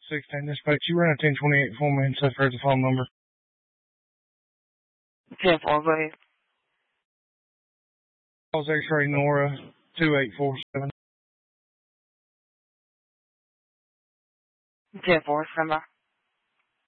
16, dispatch. You ran a 1028 for me and said here's the phone number. 10-4, go ahead. Calls X-ray Nora 2847. 10-4, stand by.